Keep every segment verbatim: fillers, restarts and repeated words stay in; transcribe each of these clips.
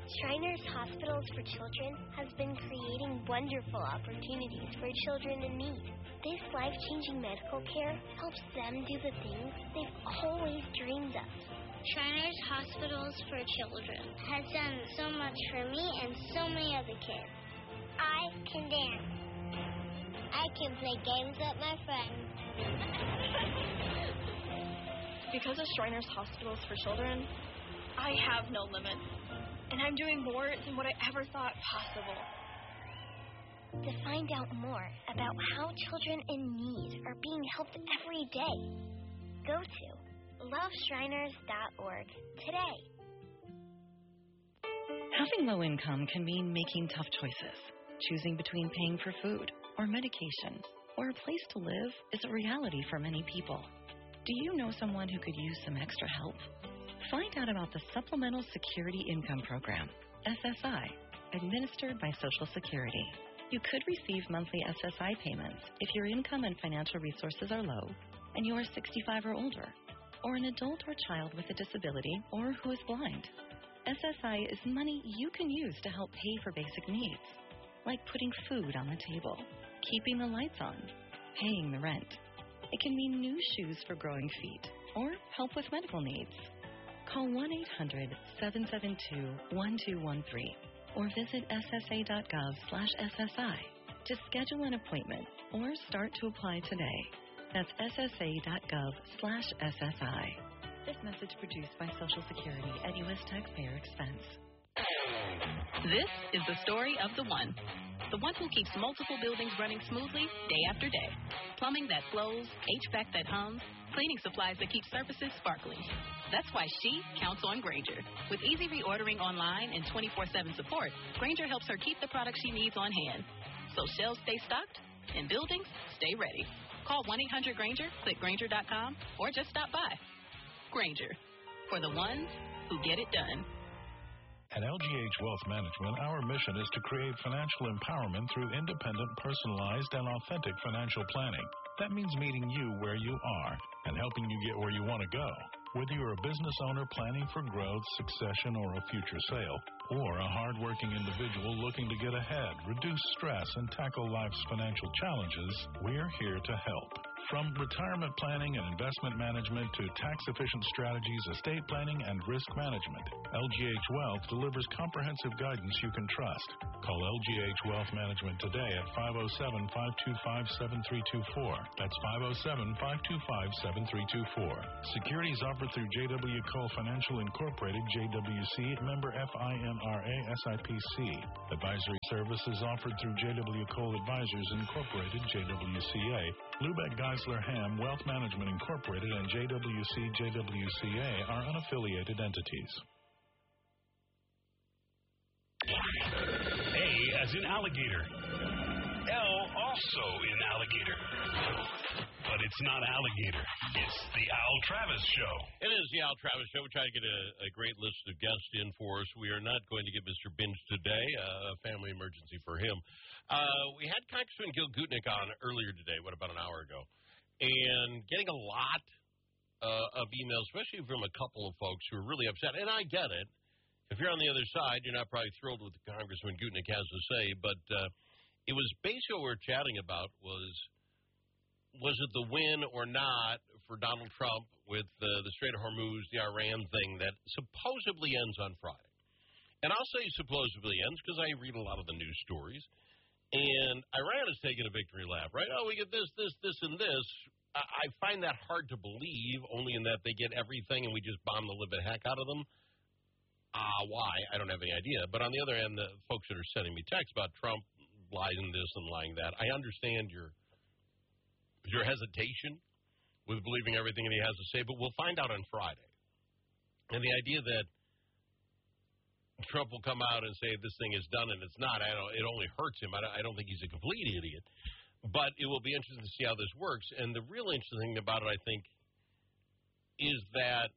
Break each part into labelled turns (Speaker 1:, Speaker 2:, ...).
Speaker 1: Shriners Hospitals for Children has been creating wonderful opportunities for children in need. This life-changing medical care helps them do the things they've always dreamed of.
Speaker 2: Shriners Hospitals for Children has done so much for me and so many other kids. I can dance. I can play games with my friends.
Speaker 3: Because of Shriners Hospitals for Children, I have no limits. And I'm doing more than what I ever thought possible.
Speaker 1: To find out more about how children in need are being helped every day, go to love shriners dot org today.
Speaker 4: Having low income can mean making tough choices. Choosing between paying for food or medication or a place to live is a reality for many people. Do you know someone who could use some extra help? Find out about the Supplemental Security Income Program, S S I, administered by Social Security. You could receive monthly S S I payments if your income and financial resources are low and you are sixty-five or older, or an adult or child with a disability or who is blind. S S I is money you can use to help pay for basic needs, like putting food on the table, keeping the lights on, paying the rent. It can mean new shoes for growing feet or help with medical needs. Call one eight hundred seven seven two one two one three or visit S S A dot gov slash S S I to schedule an appointment or start to apply today. That's S S A dot gov slash S S I. This message produced by Social Security at U S taxpayer expense.
Speaker 5: This is the story of the one. The one who keeps multiple buildings running smoothly day after day. Plumbing that flows, H V A C that hums, cleaning supplies that keep surfaces sparkling. That's why she counts on Grainger. With easy reordering online and twenty-four seven support, Grainger helps her keep the products she needs on hand. So shelves stay stocked and buildings stay ready. Call one eight hundred Grainger, click Grainger dot com, or just stop by. Grainger, for the ones who get it done.
Speaker 6: At L G H Wealth Management, our mission is to create financial empowerment through independent, personalized, and authentic financial planning. That means meeting you where you are and helping you get where you want to go. Whether you're a business owner planning for growth, succession, or a future sale, or a hardworking individual looking to get ahead, reduce stress, and tackle life's financial challenges, we're here to help. From retirement planning and investment management to tax-efficient strategies, estate planning, and risk management, L G H Wealth delivers comprehensive guidance you can trust. Call L G H Wealth Management today at five oh seven, five two five, seven three two four. That's five oh seven, five two five, seven three two four. Securities offered through J W. Cole Financial Incorporated, J W C, member F I N R A, S I P C. Advisory services offered through J W. Cole Advisors Incorporated, J W C A. Lubeck Geisler Ham Wealth Management Incorporated and J W C J W C A are unaffiliated entities.
Speaker 7: A as in alligator. L also in alligator. But it's not alligator. It's the Al Travis Show.
Speaker 8: It is the Al Travis Show. We're trying to get a, a great list of guests in for us. We are not going to get Mister Binge today, uh, a family emergency for him. Uh, we had Congressman Gil Gutnick on earlier today, what, about an hour ago, and getting a lot uh, of emails, especially from a couple of folks who are really upset. And I get it. If you're on the other side, you're not probably thrilled with what Congressman Gutnick has to say, but uh, it was basically what we were chatting about was, was it the win or not for Donald Trump with uh, the Strait of Hormuz, the Iran thing that supposedly ends on Friday? And I'll say supposedly ends because I read a lot of the news stories. And Iran is taking a victory lap, right? Oh, we get this, this, this, and this. I, I find that hard to believe, only in that they get everything and we just bomb the living heck out of them. Ah, uh, why? I don't have any idea. But on the other hand, the folks that are sending me texts about Trump lying this and lying that, I understand your your hesitation with believing everything that he has to say, but we'll find out on Friday. And the idea that Trump will come out and say this thing is done and it's not, I don't, it only hurts him. I don't, I don't think he's a complete idiot. But it will be interesting to see how this works. And the real interesting thing about it, I think, is that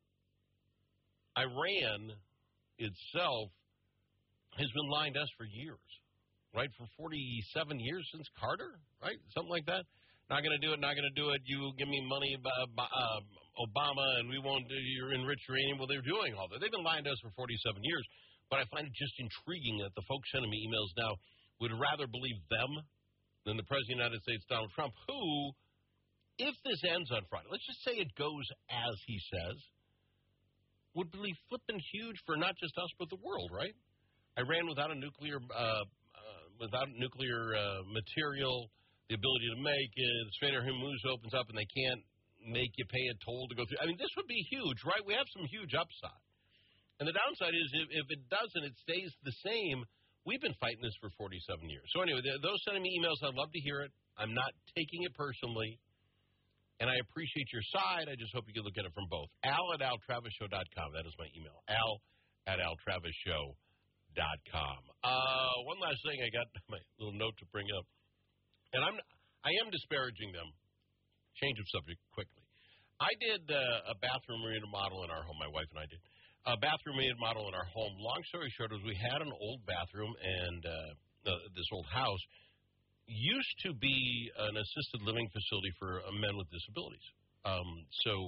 Speaker 8: Iran itself has been lying to us for years, right? For forty-seven years since Carter, right? Something like that. Not going to do it, not going to do it. You give me money, uh, uh, Obama, and we won't do your enriched uranium. Well, they're doing all that. They've been lying to us for forty-seven years. but I find it just intriguing that the folks sending me emails now would rather believe them than the President of the United States, Donald Trump, who, if this ends on Friday, let's just say it goes as he says, would be flipping huge for not just us but the world, right? Iran without a nuclear uh, uh, without nuclear uh, material, the ability to make it, Strait of Hormuz opens up and they can't make you pay a toll to go through. I mean, this would be huge, right? We have some huge upside. And the downside is if, if it doesn't, it stays the same. We've been fighting this for forty-seven years. So anyway, those sending me emails, I'd love to hear it. I'm not taking it personally. And I appreciate your side. I just hope you can look at it from both. Al at al travis show dot com. That is my email. Al at al travis show dot com. Uh, one last thing. I got my little note to bring up. And I'm, I am disparaging them. Change of subject quickly. I did uh, a bathroom remodel in our home. My wife and I did. A bathroom remodel in our home. Long story short is we had an old bathroom, and uh, uh, this old house used to be an assisted living facility for uh, men with disabilities. Um, so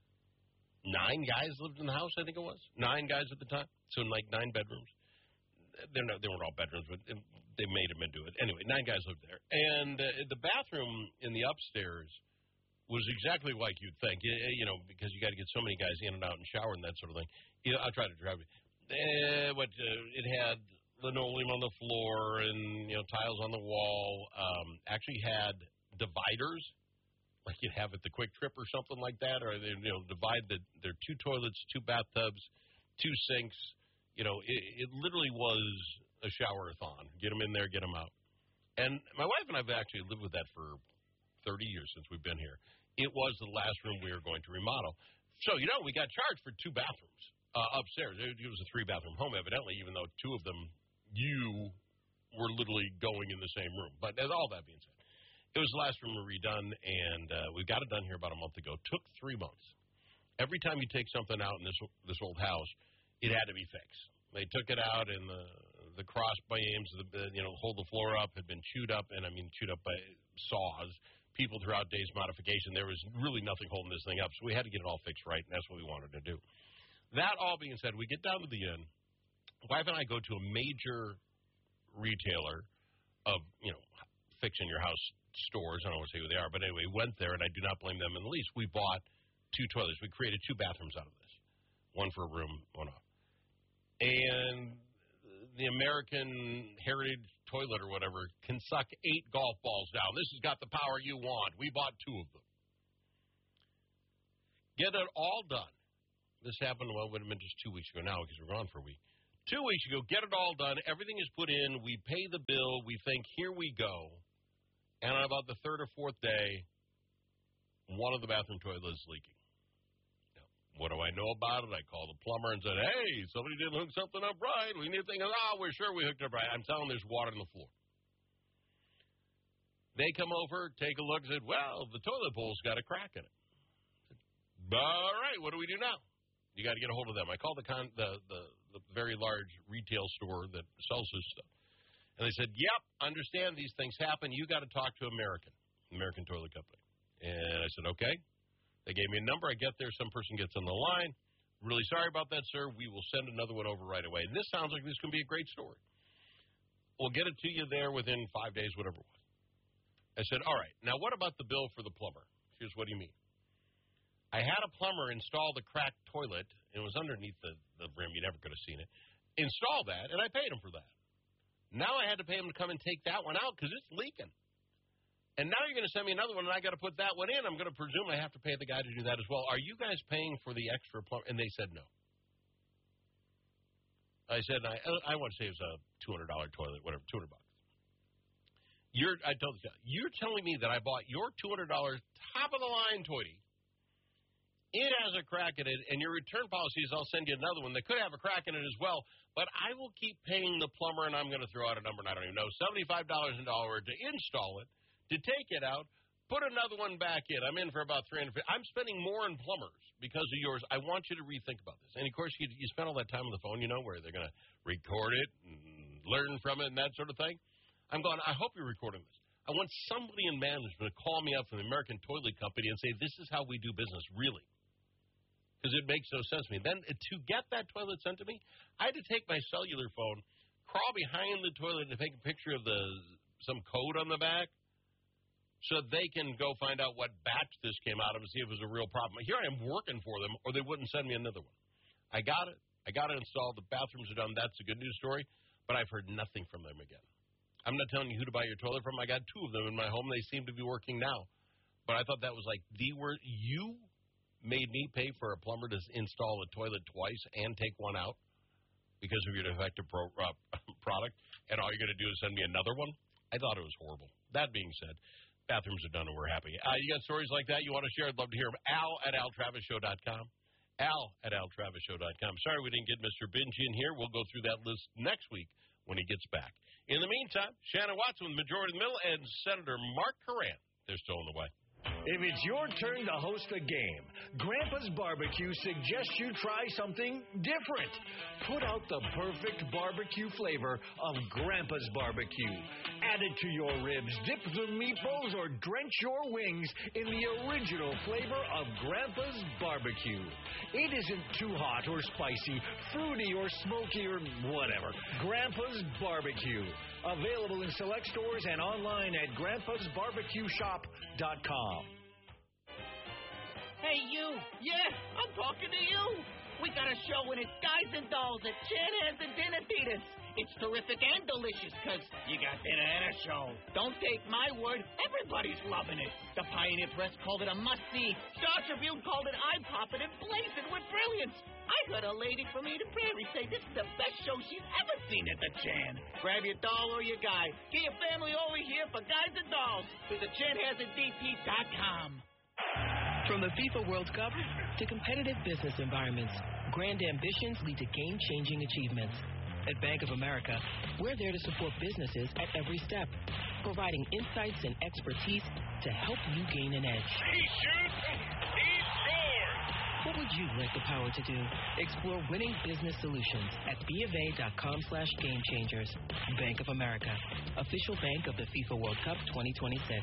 Speaker 8: nine guys lived in the house, I think it was. Nine guys at the time. So like nine bedrooms. They're not, they weren't all bedrooms, but they made them into it. Anyway, nine guys lived there. And uh, the bathroom in the upstairs was exactly like you'd think, you, you know, because you got to get so many guys in and out and shower and that sort of thing. You know, I'll try to drive it. Uh, what, uh, it had linoleum on the floor and, you know, tiles on the wall. Um, actually had dividers, like you'd have at the Quick Trip or something like that, or they, you know, divide the, their two toilets, two bathtubs, two sinks. You know, it, it literally was a shower-a-thon. Get them in there, get them out. And my wife and I have actually lived with that for thirty years since we've been here. It was the last room we were going to remodel. So, you know, we got charged for two bathrooms uh, upstairs. It, it was a three-bathroom home, evidently, even though two of them, you were literally going in the same room. But as all that being said, it was the last room we redone, and uh, we got it done here about a month ago. Took three months. Every time you take something out in this this old house, it had to be fixed. They took it out, and the the cross beams, the, you know, hold the floor up, had been chewed up, and I mean chewed up by saws. People throughout Days Modification, there was really nothing holding this thing up, so we had to get it all fixed right, and that's what we wanted to do. That all being said, we get down to the end. Wife and I go to a major retailer of, you know, fixing your house stores. I don't want to say who they are, but anyway, we went there, and I do not blame them in the least. We bought two toilets. We created two bathrooms out of this, one for a room, one off. And the American Heritage toilet or whatever can suck eight golf balls down. This has got the power you want. We bought two of them. Get it all done. This happened, well, it would have been just two weeks ago now because we're gone for a week. Two weeks ago, get it all done. Everything is put in. We pay the bill. We think, here we go. And on about the third or fourth day, one of the bathroom toilets is leaking. What do I know about it? I called the plumber and said, hey, somebody didn't hook something up right. We need to think, oh, we're sure we hooked it up right. I'm telling them there's water on the floor. They come over, take a look, and said, well, the toilet bowl's got a crack in it. Said, all right, what do we do now? You got to get a hold of them. I called the, con- the, the, the very large retail store that sells this stuff. And they said, yep, understand these things happen. You got to talk to American, American Toilet Company. And I said, okay. They gave me a number. I get there. Some person gets on the line. Really sorry about that, sir. We will send another one over right away. And this sounds like this can be a great story. We'll get it to you there within five days, whatever it was. I said, all right, now what about the bill for the plumber? Here's what do you mean. I had a plumber install the cracked toilet. It was underneath the, the rim. You never could have seen it. Install that, and I paid him for that. Now I had to pay him to come and take that one out because it's leaking. And now you're going to send me another one, and I got to put that one in. I'm going to presume I have to pay the guy to do that as well. Are you guys paying for the extra plumber? And they said no. I said, I, I want to say it was a two hundred dollars toilet, whatever, two hundred bucks. You're, I told you, you're telling me that I bought your two hundred dollars top-of-the-line toilet. It has a crack in it, and your return policy is I'll send you another one that could have a crack in it as well, but I will keep paying the plumber, and I'm going to throw out a number, and I don't even know, seventy-five dollars an hour to install it, to take it out, put another one back in. I'm in for about three hundred fifty dollars. I'm spending more on plumbers because of yours. I want you to rethink about this. And, of course, you, you spend all that time on the phone, you know, where they're going to record it and learn from it and that sort of thing. I'm going, I hope you're recording this. I want somebody in management to call me up from the American Toilet Company and say, this is how we do business, really. because it makes no sense to me. Then to get that toilet sent to me, I had to take my cellular phone, crawl behind the toilet, and take a picture of the some code on the back so they can go find out what batch this came out of and see if it was a real problem. Here I am working for them, or they wouldn't send me another one. I got it. I got it installed. The bathrooms are done. That's a good news story, but I've heard nothing from them again. I'm not telling you who to buy your toilet from. I got two of them in my home. They seem to be working now. But I thought that was like the word. You made me pay for a plumber to install a toilet twice and take one out because of your defective pro, uh, product, and all you're going to do is send me another one? I thought it was horrible. That being said, bathrooms are done and we're happy. Uh, you got stories like that you want to share? I'd love to hear them. Al at al travis show dot com. Al at al travis show dot com. Sorry we didn't get Mister Binge in here. We'll go through that list next week when he gets back. In the meantime, Shannon Watson with Majority of the Middle and Senator Mark Coran. They're still in the way.
Speaker 9: If it's your turn to host a game, Grandpa's Barbecue suggests you try something different. Put out the perfect barbecue flavor of Grandpa's Barbecue. Add it to your ribs, dip the meatballs, or drench your wings in the original flavor of Grandpa's Barbecue. It isn't too hot or spicy, fruity or smoky or whatever. Grandpa's Barbecue. Available in select stores and online at grandpas barbecue shop dot com.
Speaker 10: Hey, you. Yeah, I'm talking to you. We got a show and it's Guys and Dolls at Chan Hands and Dinner Theaters. It's terrific and delicious because you got dinner and a show. Don't take my word. Everybody's loving it. The Pioneer Press called it a must-see. Star Tribune called it eye-popping and blazing with brilliance. I heard a lady from Eden Prairie say this is the best show she's ever seen at the Chan. Grab your doll or your guy. Get your family over here for Guys and Dolls. Visit chan hands and d t dot com.
Speaker 11: From the FIFA World Cup to competitive business environments, grand ambitions lead to game-changing achievements. At Bank of America, we're there to support businesses at every step, providing insights and expertise to help you gain an edge.
Speaker 7: He shoots. He scores.
Speaker 11: What would you like the power to do? Explore winning business solutions at BofA.com slash game changers. Bank of America, official bank of the FIFA World Cup twenty twenty-six.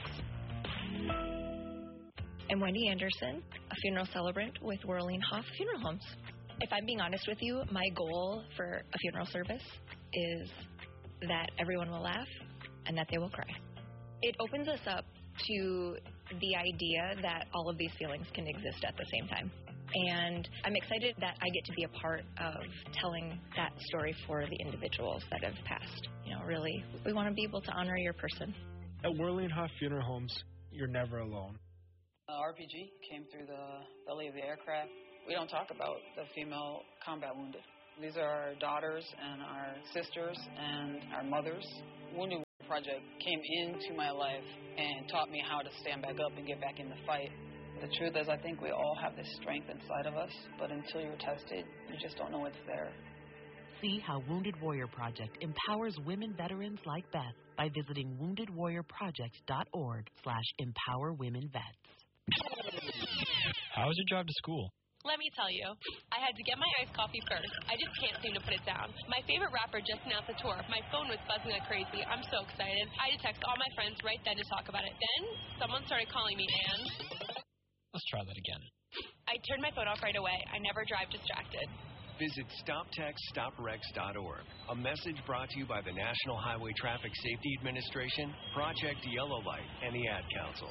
Speaker 12: I'm Wendy Anderson, a funeral celebrant with Whirling Hoff Funeral Homes. If I'm being honest with you, my goal for a funeral service is that everyone will laugh and that they will cry. It opens us up to the idea that all of these feelings can exist at the same time. And I'm excited that I get to be a part of telling that story for the individuals that have passed. You know, really, we want to be able to honor your person.
Speaker 13: At Whirling Hoff Funeral Homes, you're never alone.
Speaker 14: Uh, R P G came through the belly of the aircraft. We don't talk about the female combat wounded. These are our daughters and our sisters and our mothers. Wounded Warrior Project came into my life and taught me how to stand back up and get back in the fight. The truth is, I think we all have this strength inside of us, but until you're tested, you just don't know it's there.
Speaker 15: See how Wounded Warrior Project empowers women veterans like Beth by visiting wounded warrior project dot org slash empower women vets.
Speaker 13: How was your drive to school?
Speaker 16: Let me tell you, I had to get my iced coffee first. I just can't seem to put it down. My favorite rapper just announced a tour. My phone was buzzing like crazy. I'm so excited. I had to text all my friends right then to talk about it. Then someone started calling me, and
Speaker 13: let's try that again.
Speaker 16: I turned my phone off right away. I never drive distracted.
Speaker 17: Visit stop text stop wrecks dot org. A message brought to you by the National Highway Traffic Safety Administration, Project Yellow Light, and the Ad Council.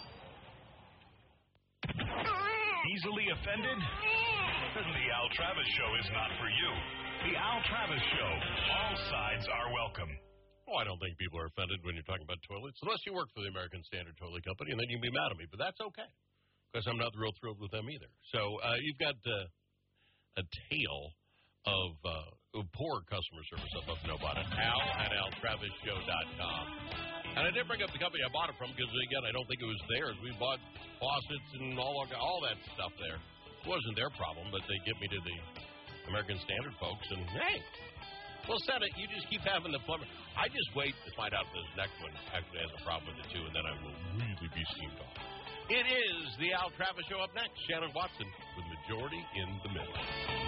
Speaker 7: Easily offended? Then the Al Travis Show is not for you. The Al Travis Show. All sides are welcome.
Speaker 8: Oh, I don't think people are offended when you're talking about toilets, unless you work for the American Standard Toilet Company, and then you can be mad at me. But that's okay, because I'm not real thrilled with them either. So uh, you've got uh, a tale of, uh, of poor customer service. I'd love to know about it. Al at al travis show dot com. And I did bring up the company I bought it from because, again, I don't think it was theirs. We bought faucets and all all that stuff there. It wasn't their problem, but they get me to the American Standard folks. And, hey, well, Senate, you just keep having the plumber. I just wait to find out if this next one actually has a problem with it, too, and then I will really be steamed off. It is the Al Travis Show up next. Shannon Watson with Majority in the Middle.